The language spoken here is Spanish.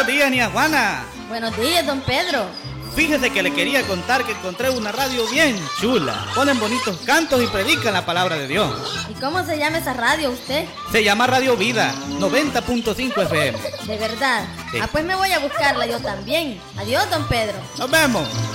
Buenos días, niña Juana. Buenos días, don Pedro. Fíjese que le quería contar que encontré una radio bien chula. Ponen bonitos cantos y predican la palabra de Dios. ¿Y cómo se llama esa radio usted? Se llama Radio Vida, 90.5 FM. ¿De verdad? Sí. Pues me voy a buscarla yo también. Adiós, don Pedro. Nos vemos.